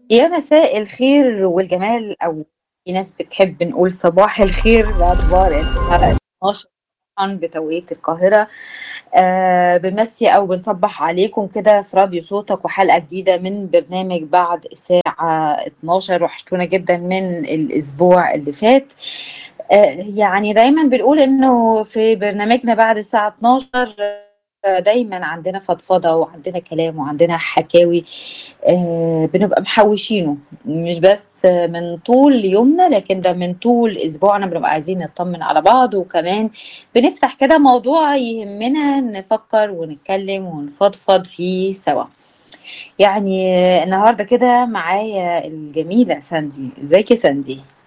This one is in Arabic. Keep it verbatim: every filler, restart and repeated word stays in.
يا مساء الخير والجمال، أو في ناس بتحب نقول صباح الخير باعتبار إنها اتناشر طبعًا بتوقيت القاهرة. آآ بنمسي أو بنصبّح عليكم كده في راديو صوتك وحلقة جديدة من برنامج بعد الساعة اتناشر. وحشتونا جدًا من الأسبوع اللي فات. آآ يعني دايمًا بنقول إنه في برنامجنا بعد الساعة اتناشر دايمًا عندنا فضفضة وعندنا كلام وعندنا حكاوي، آآ بنبقى محوّشينه، مش بس من طول يومنا، لكن ده من طول أسبوعنا بنبقى عايزين نطمن على بعض، وكمان بنفتح كده موضوع يهمنا نفكّر ونتكلم ونفضفض فيه سوا. يعني النهارده كده معايا الجميلة ساندي، إزيك يا ساندي؟